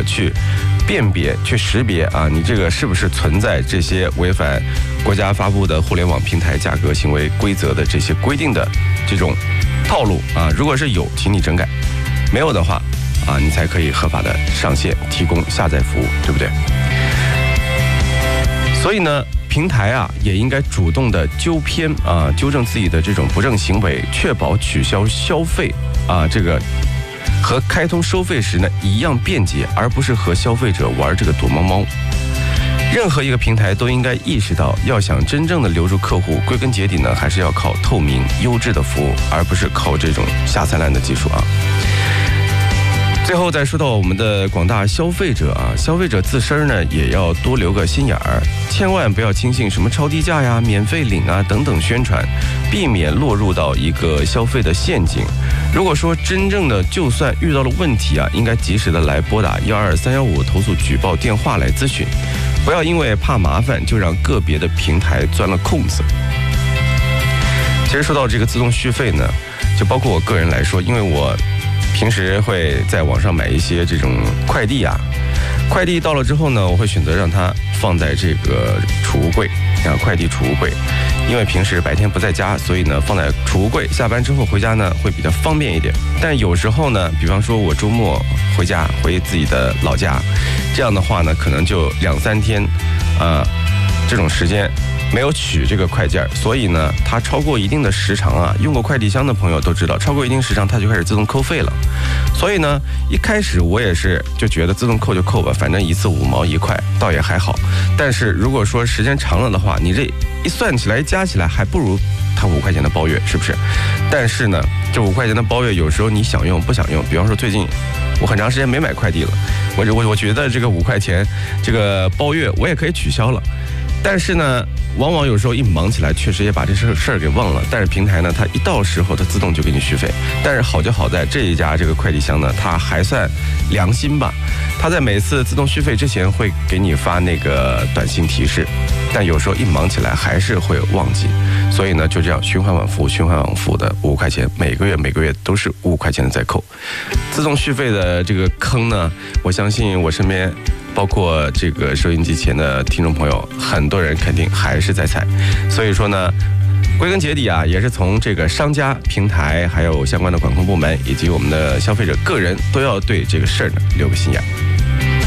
去辨别、去识别啊，你这个是不是存在这些违反国家发布的互联网平台价格行为规则的这些规定的这种套路啊？如果是有，请你整改；没有的话啊，你才可以合法的上线提供下载服务，对不对？所以呢，平台啊也应该主动的纠偏啊，纠正自己的这种不正行为，确保取消消费啊这个和开通收费时呢一样便捷，而不是和消费者玩这个躲猫猫。任何一个平台都应该意识到，要想真正的留住客户，归根结底呢还是要靠透明优质的服务，而不是靠这种下三滥的技术啊。最后再说到我们的广大消费者啊，消费者自身呢也要多留个心眼儿，千万不要轻信什么超低价呀、免费领啊等等宣传，避免落入到一个消费的陷阱。如果说真正的就算遇到了问题啊，应该及时的来拨打12315投诉举报电话来咨询，不要因为怕麻烦就让个别的平台钻了空子。其实说到这个自动续费呢，就包括我个人来说，因为我平时会在网上买一些这种快递啊，快递到了之后呢，我会选择让它放在这个储物柜啊，快递储物柜，因为平时白天不在家，所以呢放在储物柜，下班之后回家呢会比较方便一点。但有时候呢，比方说我周末回家回自己的老家，这样的话呢，可能就2-3天，这种时间没有取这个快件，所以呢，它超过一定的时长啊，用过快递箱的朋友都知道，超过一定时长它就开始自动扣费了。所以呢，一开始我也是就觉得自动扣就扣吧，反正一次5毛1块，倒也还好。但是如果说时间长了的话，你这一算起来加起来还不如它5块钱的包月，是不是？但是呢，这5块钱的包月有时候你想用不想用，比方说最近我很长时间没买快递了，我觉得这个5块钱这个包月我也可以取消了。但是呢，往往有时候一忙起来，确实也把这事儿给忘了。但是平台呢，它一到时候它自动就给你续费。但是好就好在这一家这个快递箱呢，它还算良心吧。它在每次自动续费之前会给你发那个短信提示，但有时候一忙起来还是会忘记。所以呢，就这样循环往复的5块钱，每个月都是5块钱的在扣。自动续费的这个坑呢，我相信我身边包括这个收音机前的听众朋友，很多人肯定还是在踩。所以说呢，归根结底啊，也是从这个商家、平台，还有相关的管控部门，以及我们的消费者个人，都要对这个事儿呢留个心眼。